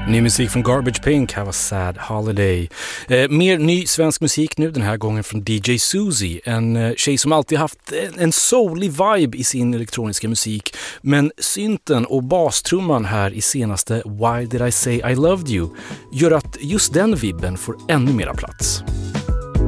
Ny musik från Garbage Pink, Have a Sad Holiday. Mer ny svensk musik nu, den här gången från DJ Susie. En tjej som alltid haft en soulig vibe i sin elektroniska musik. Men synten och bastrumman här i senaste Why Did I Say I Loved You gör att just den vibben får ännu mera plats.